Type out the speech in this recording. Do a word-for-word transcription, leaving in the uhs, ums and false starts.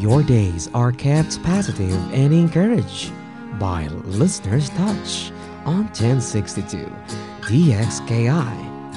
Your days are kept positive and encouraged by Listener's Touch on ten sixty-two D X K I